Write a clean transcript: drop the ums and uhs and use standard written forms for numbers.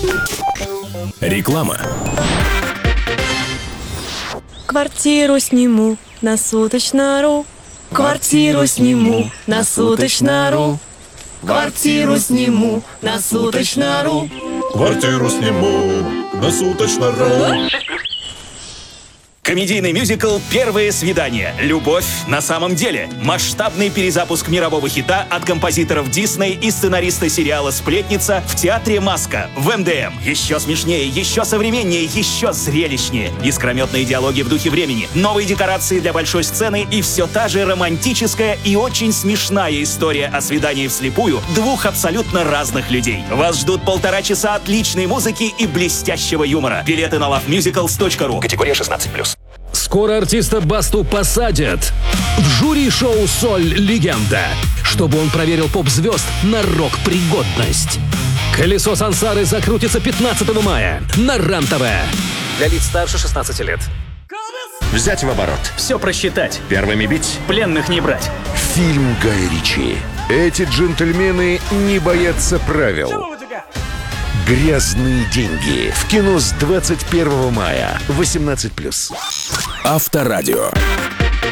Реклама. Квартиру сниму на суточно.ру. Квартиру сниму на суточно.ру. Квартиру сниму на суточно.ру. Квартиру сниму на суточно.ру. Комедийный мюзикл «Первое свидание. Любовь на самом деле». Масштабный перезапуск мирового хита от композиторов Дисней и сценариста сериала «Сплетница» в театре «Маска» в МДМ. Еще смешнее, еще современнее, еще зрелищнее. Искрометные диалоги в духе времени, новые декорации для большой сцены и все та же романтическая и очень смешная история о свидании вслепую двух абсолютно разных людей. Вас ждут 1,5 часа отличной музыки и блестящего юмора. Билеты на lovemusicals.ru. Категория 16+. Скоро артиста Басту посадят в жюри шоу «Соль. Легенда», чтобы он проверил поп-звезд на рок-пригодность. Колесо сансары закрутится 15 мая на РЕН-ТВ. Для лиц старше 16 лет. Взять в оборот. Все просчитать. Первыми бить. Пленных не брать. Фильм Гая Ричи. Эти джентльмены не боятся правил. «Грязные деньги» в кино с 21 мая. 18+. Авторадио.